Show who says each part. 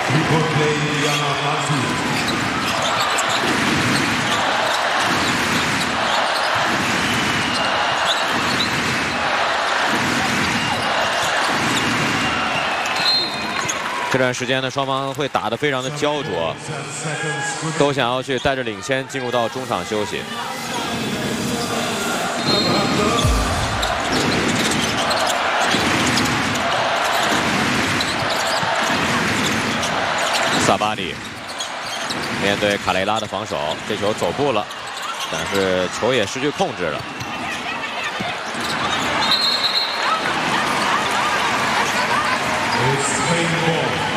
Speaker 1: 这段时间呢，双方会打得非常的焦灼，都想要去带着领先进入到中场休息。萨巴里面对卡雷拉的防守，这球走步了，但是球也失去控制了。
Speaker 2: It's Spain ball.